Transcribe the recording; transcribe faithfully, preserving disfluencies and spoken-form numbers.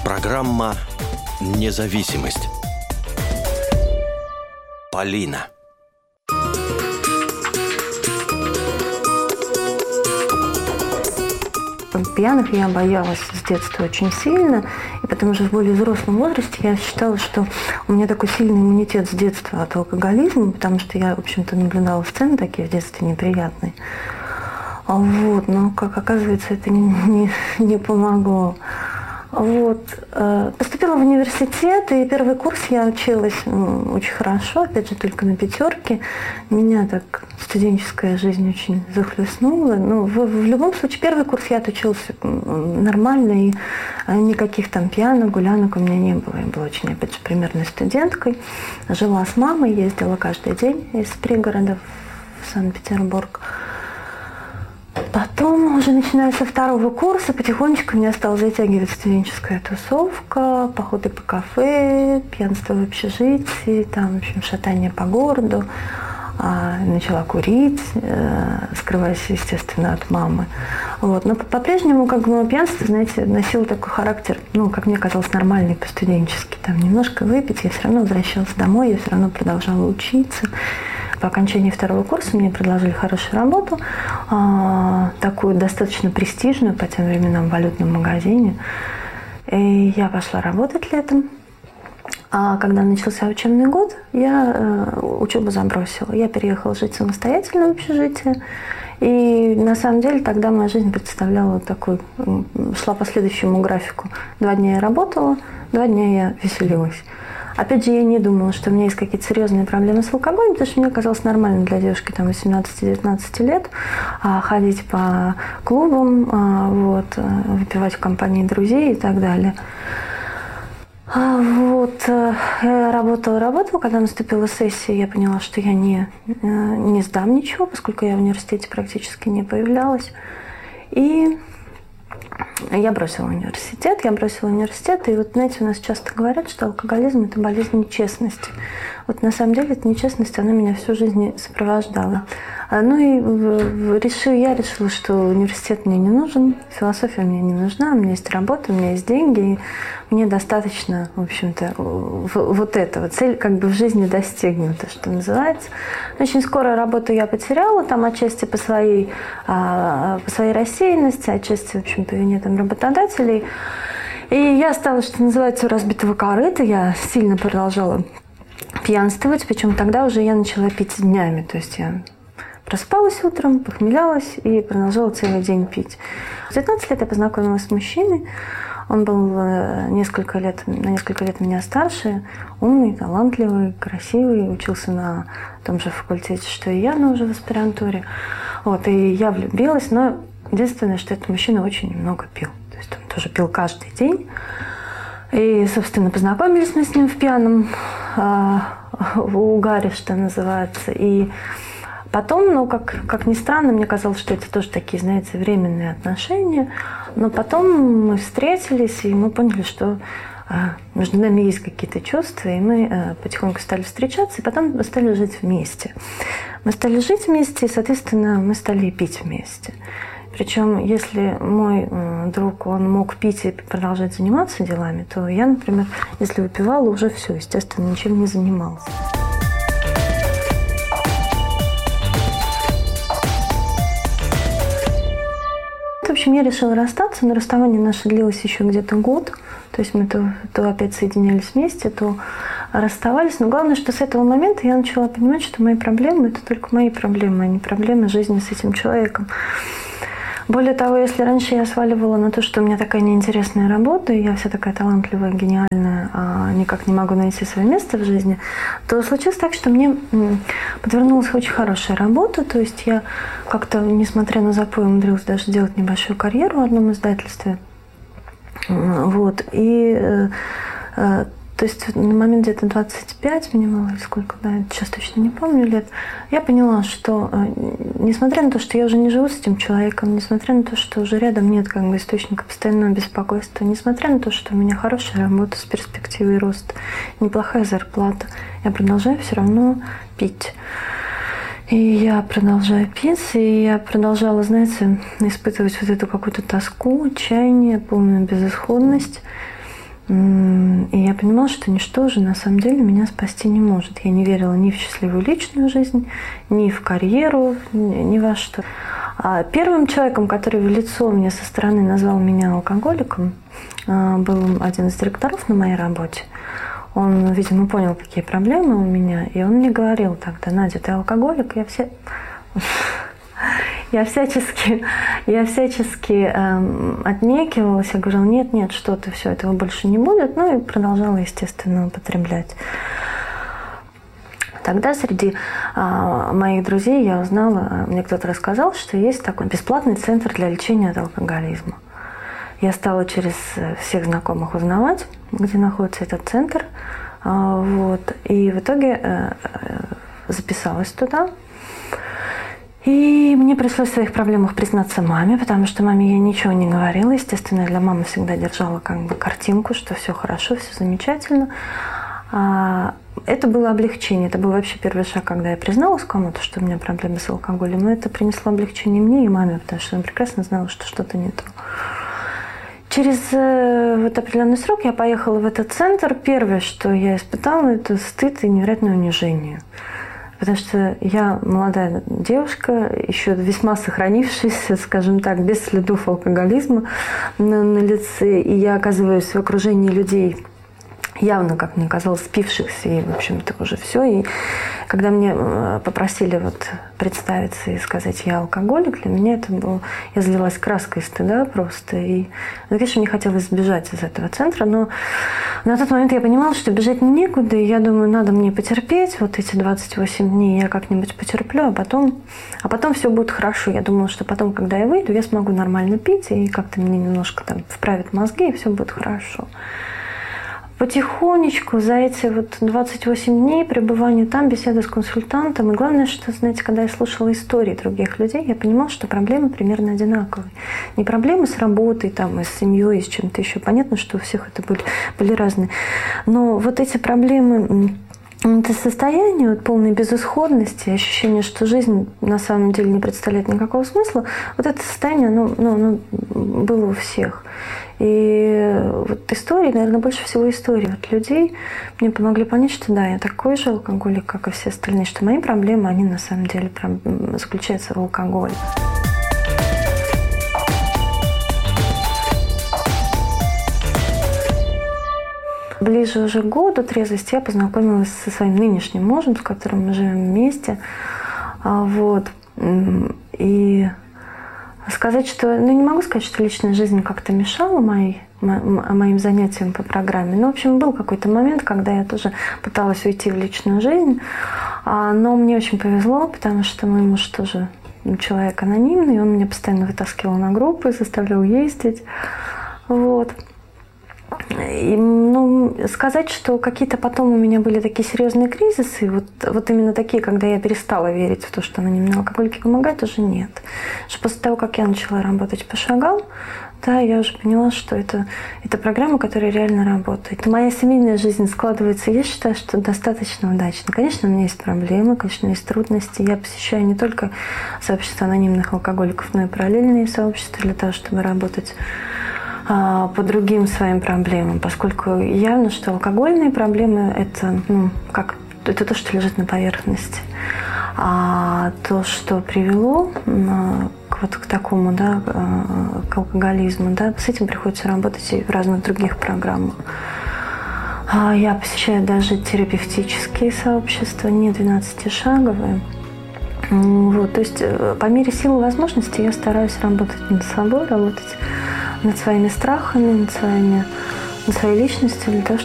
Программа «Независимость». Полина. Пьяных я боялась с детства очень сильно, и потом уже в более взрослом возрасте я считала, что у меня такой сильный иммунитет с детства от алкоголизма, потому что я, в общем-то, наблюдала сцены такие в детстве неприятные. Вот, но, как оказывается, это не, не, не помогло. Вот. Поступила в университет, и первый курс я училась очень хорошо, опять же, только на пятерке. Меня так студенческая жизнь очень захлестнула. Но в, в любом случае, первый курс я отучилась нормально, и никаких там пьянок, гулянок у меня не было. Я была очень, опять же, примерной студенткой. Жила с мамой, ездила каждый день из пригорода в Санкт-Петербург. Потом, уже начиная со второго курса, потихонечку меня стала затягивать студенческая тусовка, походы по кафе, пьянство в общежитии, там, в общем, шатание по городу. Начала курить, скрываясь, естественно, от мамы. Вот. Но по-прежнему, как бы, пьянство, знаете, носило такой характер, ну, как мне казалось, нормальный по-студенчески. Там немножко выпить, я все равно возвращалась домой, я все равно продолжала учиться. По окончании второго курса мне предложили хорошую работу, такую достаточно престижную по тем временам в валютном магазине. И я пошла работать летом. А когда начался учебный год, я учебу забросила. Я переехала жить самостоятельно в общежитие. И на самом деле тогда моя жизнь представляла такой, шла по следующему графику. Два дня я работала, два дня я веселилась. Опять же, я не думала, что у меня есть какие-то серьезные проблемы с алкоголем, потому что мне казалось нормально для девушки там, восемнадцати-девятнадцати лет ходить по клубам, вот, выпивать в компании друзей и так далее. Вот, я работала, работала. Когда наступила сессия, я поняла, что я не, не сдам ничего, поскольку я в университете практически не появлялась. И я бросила университет, я бросила университет, и вот, знаете, у нас часто говорят, что алкоголизм – это болезнь нечестности. Вот на самом деле эта нечестность, она меня всю жизнь сопровождала. Ну и решила, я решила, что университет мне не нужен, философия мне не нужна, у меня есть работа, у меня есть деньги, и мне достаточно, в общем-то, вот этого. Цель как бы в жизни достигнута, что называется. Очень скоро работу я потеряла, там отчасти по своей, по своей рассеянности, отчасти, в общем, по вине там работодателей. И я стала, что называется, у разбитого корыта, я сильно продолжала пьянствовать, причем тогда уже я начала пить днями, то есть я просыпалась утром, похмелялась и продолжала целый день пить. В девятнадцать лет я познакомилась с мужчиной. Он был несколько лет, на несколько лет меня старше, умный, талантливый, красивый, учился на том же факультете, что и я, но уже в аспирантуре. Вот, и я влюбилась, но единственное, что этот мужчина очень много пил. То есть он тоже пил каждый день. И, собственно, познакомились мы с ним в пьяном э, в угаре, что называется. И потом, ну, как, как ни странно, мне казалось, что это тоже такие, знаете, временные отношения. Но потом мы встретились, и мы поняли, что э, между нами есть какие-то чувства, и мы э, потихоньку стали встречаться, и потом стали жить вместе. Мы стали жить вместе, и, соответственно, мы стали пить вместе. Причем, если мой э, друг, он мог пить и продолжать заниматься делами, то я, например, если выпивала, уже все, естественно, ничем не занималась. В общем, я решила расстаться, но расставание наше длилось еще где-то год. То есть мы то, то опять соединялись вместе, то расставались. Но главное, что с этого момента я начала понимать, что мои проблемы – это только мои проблемы, а не проблемы жизни с этим человеком. Более того, если раньше я сваливала на то, что у меня такая неинтересная работа, и я вся такая талантливая, гениальная, а никак не могу найти свое место в жизни, то случилось так, что мне подвернулась очень хорошая работа. То есть я как-то, несмотря на запой, умудрилась даже сделать небольшую карьеру в одном издательстве. Вот. И то есть на момент где-то двадцать пять, мне было, сколько, да, сейчас точно не помню лет, я поняла, что несмотря на то, что я уже не живу с этим человеком, несмотря на то, что уже рядом нет как бы источника постоянного беспокойства, несмотря на то, что у меня хорошая работа с перспективой роста, неплохая зарплата, я продолжаю все равно пить. И я продолжаю пить, и я продолжала, знаете, испытывать вот эту какую-то тоску, отчаяние, полную безысходность. И я понимала, что ничто уже на самом деле меня спасти не может. Я не верила ни в счастливую личную жизнь, ни в карьеру, ни во что. А первым человеком, который в лицо мне со стороны назвал меня алкоголиком, был один из директоров на моей работе. Он, видимо, понял, какие проблемы у меня, и он мне говорил тогда: Надя, ты алкоголик? Я все... Я всячески, я всячески эм, отнекивалась, я говорила: нет, нет, что ты, все, этого больше не будет. Ну и продолжала, естественно, употреблять. Тогда среди э, моих друзей я узнала, мне кто-то рассказал, что есть такой бесплатный центр для лечения от алкоголизма. Я стала через всех знакомых узнавать, где находится этот центр. Э, вот, и в итоге э, записалась туда. И мне пришлось в своих проблемах признаться маме, потому что маме я ничего не говорила. Естественно, я для мамы всегда держала как бы картинку, что все хорошо, все замечательно. Это было облегчение. Это был вообще первый шаг, когда я призналась кому-то, что у меня проблемы с алкоголем. И это принесло облегчение мне и маме, потому что я прекрасно знала, что что-то не то. Через вот определенный срок я поехала в этот центр. Первое, что я испытала, это стыд и невероятное унижение. Потому что я молодая девушка, еще весьма сохранившаяся, скажем так, без следов алкоголизма на, на лице. И я оказываюсь в окружении людей, явно, как мне казалось, спившихся, и, в общем-то, уже все. И когда мне попросили вот представиться и сказать: я алкоголик, для меня это было... Я залилась краской стыда просто. И, ну, конечно, мне хотелось сбежать из этого центра, но на тот момент я понимала, что бежать некуда, и я думаю, надо мне потерпеть вот эти двадцать восемь дней, я как-нибудь потерплю, а потом, а потом все будет хорошо. Я думала, что потом, когда я выйду, я смогу нормально пить, и как-то мне немножко там вправят мозги, и все будет хорошо. Потихонечку за эти вот двадцать восемь дней пребывания там, беседы с консультантом, и главное, что, знаете, когда я слушала истории других людей, я понимала, что проблемы примерно одинаковые. Не проблемы с работой, там, и с семьей, и с чем-то еще. Понятно, что у всех это были, были разные. Но вот эти проблемы... Это состояние вот, полной безысходности, ощущение, что жизнь на самом деле не представляет никакого смысла, вот это состояние, оно, ну, оно было у всех. И вот истории, наверное, больше всего истории вот людей мне помогли понять, что да, я такой же алкоголик, как и все остальные, что мои проблемы, они на самом деле заключаются в алкоголе. Ближе уже к году трезвости я познакомилась со своим нынешним мужем, с которым мы живем вместе. Вот. И сказать, что... Ну, не могу сказать, что личная жизнь как-то мешала моей, моим занятиям по программе. Но, в общем, был какой-то момент, когда я тоже пыталась уйти в личную жизнь. Но мне очень повезло, потому что мой муж тоже человек анонимный. Он меня постоянно вытаскивал на группы, заставлял ездить. Вот. И, ну, сказать, что какие-то потом у меня были такие серьезные кризисы, вот, вот именно такие, когда я перестала верить в то, что анонимные алкоголики помогают, уже нет. Что после того, как я начала работать по шагам, да, я уже поняла, что это, это программа, которая реально работает. Моя семейная жизнь складывается, я считаю, что достаточно удачно. Конечно, у меня есть проблемы, конечно, есть трудности. Я посещаю не только сообщество анонимных алкоголиков, но и параллельные сообщества для того, чтобы работать по другим своим проблемам, поскольку явно, что алкогольные проблемы – это, ну, как, это то, что лежит на поверхности. А то, что привело к, вот, к такому, да, к алкоголизму, да, с этим приходится работать и в разных других программах. Я посещаю даже терапевтические сообщества, не двенадцатишаговые. Вот, то есть по мере сил и возможностей я стараюсь работать над собой, работать над своими страхами, над, своими, над своей личностью, для того,